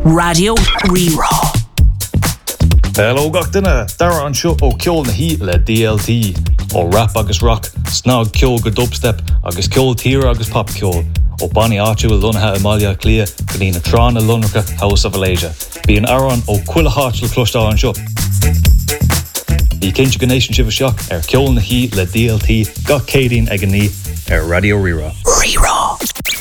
Radio Rerá. Hello gachtainna, dara an seo ó ceol na hí le DLT, ó rap agus rock, snog ceol go dubstep, agus ceol tíre agus pop ceol, ó Bonnie áitiú lunathe Amalia Clia, go ní na trán na lunracha House of Alasia. Bí an aran ó cuila háit le clostá an seo. Bí cinse go nation sibh seach ceol na hí le DLT, gach cédín ag an ní Radio Rerá. Rerá.